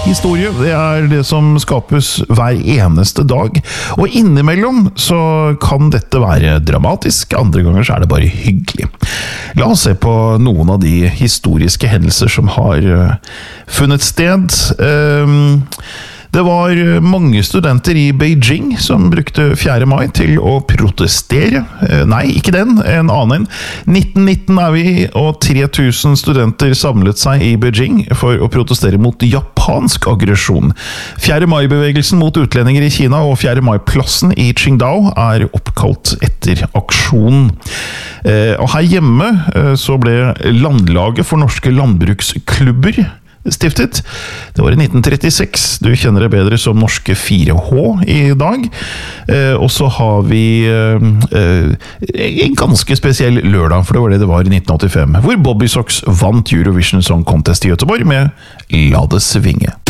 Historie, det det som skapes hver eneste dag. Og innimellom så kan dette være dramatisk, andre ganger så det bare hyggelig. La oss se på noen av de historiske hendelser som har funnet sted. Det var mange studenter i Beijing som brukte 4. mai til å protestere. Nei, ikke den, en annen. 1919 vi, og 3000 studenter samlet seg i Beijing for å protestere mot japansk aggresjon. 4. mai-bevegelsen mot utlendinger i Kina og 4. mai-plassen i Qingdao oppkalt etter aksjonen. Og her hjemme så ble Landlaget for norske landbruksklubber stiftet. Det var i 1936. Du kjenner det bedre som norske 4H i dag. Og så har vi en ganske spesiell lørdag, for det var det var i 1985, hvor Bobby Sox vant Eurovision Song Contest i Göteborg med La det svinge.